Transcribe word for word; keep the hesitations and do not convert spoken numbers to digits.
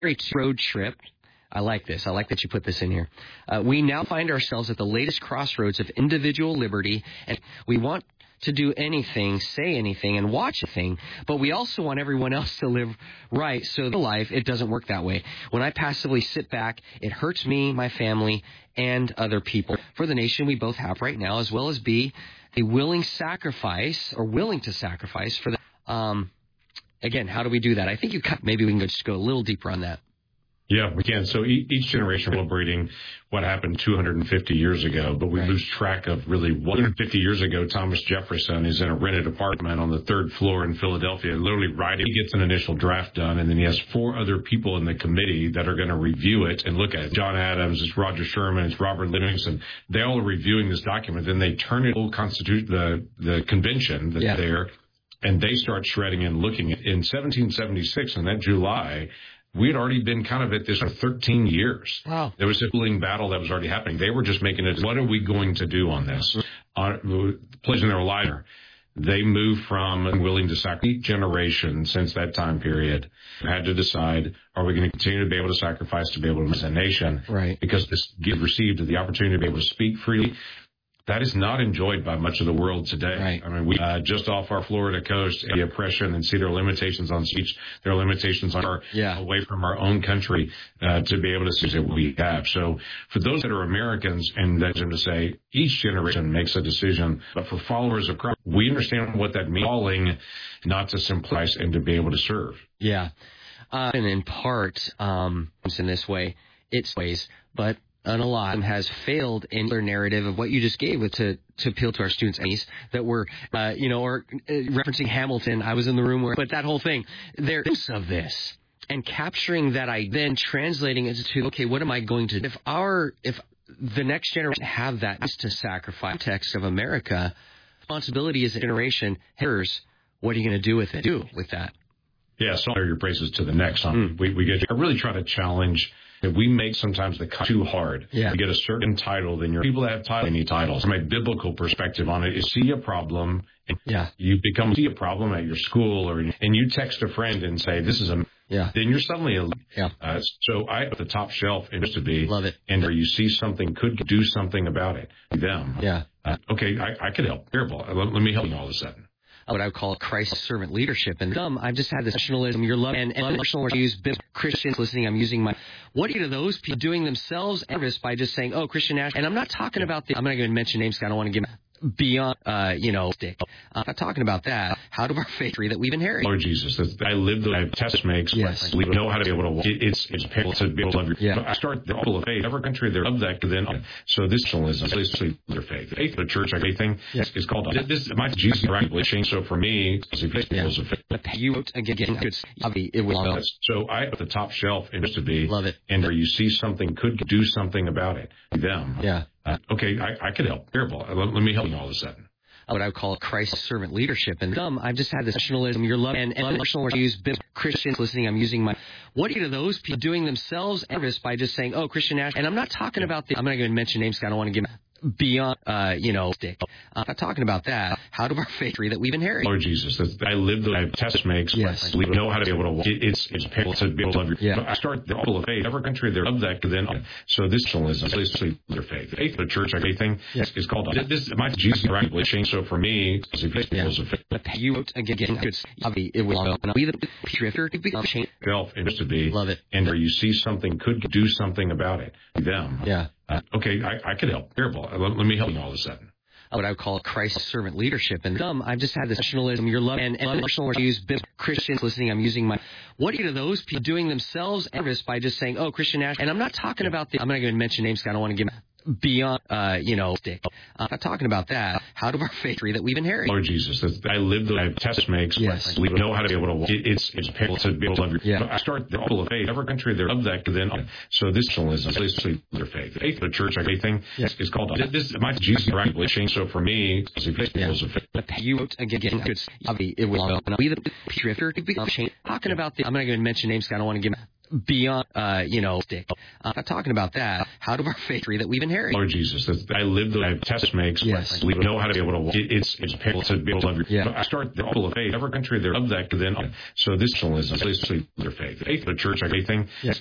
road trip. I like this. I like that you put this in here. Uh, we now find ourselves at the latest crossroads of individual liberty, and we want to do anything, say anything, and watch anything, but we also want everyone else to live right. So in life, it doesn't work that way. When I passively sit back, it hurts me, my family, and other people. For the nation we both have right now, as well as be a willing sacrifice, or willing to sacrifice for the, um, again, how do we do that? I think you cut, maybe we can just go a little deeper on that. Yeah, we can. So each generation celebrating what happened two hundred fifty years ago, but we right. lose track of really one hundred fifty years ago. Thomas Jefferson is in a rented apartment on the third floor in Philadelphia, literally writing. He gets an initial draft done, and then he has four other people in the committee that are going to review it and look at it. John Adams, it's Roger Sherman, it's Robert Livingston. They all are reviewing this document. Then they turn it to constitute the the convention that's yeah. there, and they start shredding and looking at it. In seventeen seventy-six, in that July, we had already been kind of at this for thirteen years. Wow. There was a cooling battle that was already happening. They were just making it, what are we going to do on this? On, placing their life. They moved from willing to sacrifice generations since that time period. Had to decide, are we going to continue to be able to sacrifice to be able to as a nation? Right. Because this gift received the opportunity to be able to speak freely. That is not enjoyed by much of the world today. Right. I mean, we uh, just off our Florida coast, the oppression, and see their limitations on speech, their limitations on our yeah. away from our own country uh, to be able to see what we have. So for those that are Americans, and that's to say, each generation makes a decision. But for followers of Christ, we understand what that means, calling not to simplify and to be able to serve. Yeah, uh, and in part, um, in this way, it's ways, but. And a lot has failed in their narrative of what you just gave it to, to appeal to our students that were, uh, you know, or uh, referencing Hamilton. I was in the room where, but that whole thing, there's of this and capturing that, I then translating it to, okay, what am I going to do? If our, if the next generation have that to sacrifice text of America, responsibility as a generation, here's what are you going to do with it? Do with that? Yeah. So your praises to the next. Huh? Mm. We, we get, I really try to challenge. If we make sometimes the cut too hard, yeah. we get a certain title, then your people that have title, any titles. From a biblical perspective on it is see a problem, and yeah. you become see a problem at your school, or and you text a friend and say this is a yeah. then you're suddenly a yeah. Uh, so I at the top shelf it used to be love it, and where you see something could do something about it. Them, yeah. Uh, okay, I, I could help. Terrible. Let, let me help you all of a sudden. What I would call Christ's servant leadership. And um, I've just had this nationalism, your love, and, and emotional use Christians listening. I'm using my, what do you do to those people doing themselves service by just saying, oh, Christian National, and I'm not talking about the, I'm not going to mention names because I don't want to give beyond, uh, you know, stick. I'm not talking about that. How do our faith that we've inherited? Lord Jesus, I live the life test makes. Yes. We know how to be able to walk. It, it's it's painful to be able to love your. Yeah. I start the all of faith. Every country they're of that. Then so this is basically their faith. The faith of the church, faith thing yes. is called. This my Jesus radically changed. So for me, it's a yeah. of faith. You wrote again. It was so I at the top shelf. It used to be love it, and where you see something could do something about it. Them. Yeah. Uh, okay, I, I could help. Terrible. Let, let me help you all of a sudden. What I would call Christ's servant leadership. And um, I've just had this nationalism, your love, and, and emotional use Christians listening. I'm using my, what do you do to those people doing themselves service by just saying, oh, Christian National, and I'm not talking about the, I'm not going to mention names because I don't want to give beyond, uh, you know, stick. I'm not talking about that. How do our faith that we've inherited? Lord Jesus, I live the life test makes. Yes. We know how to be able to walk. It, it's it's painful to be able to love your. Yeah. I start the all of faith. Every country they're of that. Then so this is basically their faith. The faith of the church, faith thing yes. is called. This my Jesus radically changed. So for me, it's a yeah. of faith. You wrote again. It was we the drifter to be change. Self it to be love it, and where you see something could do something about it. Them. Yeah. Uh, okay, I, I could help. Terrible. Let, let me help you all of a sudden. What I would call Christ's servant leadership. And um, I've just had this nationalism, your love, and, and emotional use Christians listening. I'm using my, what do you do to those people doing themselves service by just saying, oh, Christian National, and I'm not talking about the, I'm not going to mention names because I don't want to give beyond, uh, you know, stick. I'm not talking about that. How do our faith that we've inherited? Lord Jesus, I live the life test makes. Yes. We know how to be able to walk. It, it's it's painful to be able to love your. Yeah. I start the all of faith. Every country they're of that. Then so this is basically their faith. The faith of the church, faith thing yes. is called. This my Jesus radically changed. So for me, it's a faith. Yeah. You wrote again. It was we the drifter to be change. Talking about the, I'm not going to mention names because I don't want to give beyond, uh, you know, stick. I'm not talking about that. How do our faith that we've inherited? Lord Jesus, that I live the test makes. Yes. We know how to be able to walk. It, it's it's painful to be able to love your. Yeah. I start the whole of faith. Every country there of that. Then so this is basically their faith. Faith of the church, I thing. Yes.